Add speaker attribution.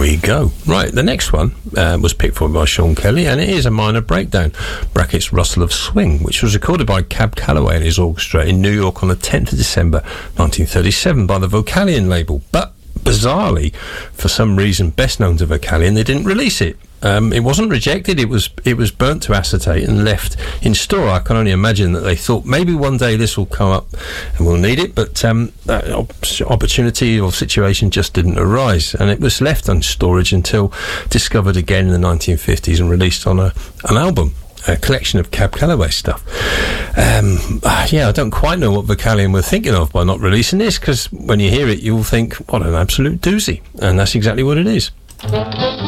Speaker 1: we go. Right, the next one was picked for by Sean Kelly, and it is a minor breakdown, brackets Rustle of Swing, which was recorded by Cab Calloway and his orchestra in New York on the 10th of December 1937 by the Vocalion label. But bizarrely, for some reason best known to Vocalion, they didn't release it. It wasn't rejected, it was burnt to acetate and left in store. I can only imagine that they thought maybe one day this will come up and we'll need it, but that opportunity or situation just didn't arise, and it was left on storage until discovered again in the 1950s and released on an album, a collection of Cab Calloway stuff. I don't quite know what Vocalion were thinking of by not releasing this, because when you hear it you'll think, what an absolute doozy, and that's exactly what it is.